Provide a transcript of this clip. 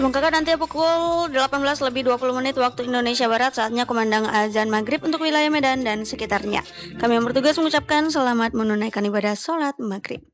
Namun kakak nanti pukul 18:20 waktu Indonesia Barat saatnya kumandang azan maghrib untuk wilayah Medan dan sekitarnya. Kami yang bertugas mengucapkan selamat menunaikan ibadah sholat maghrib.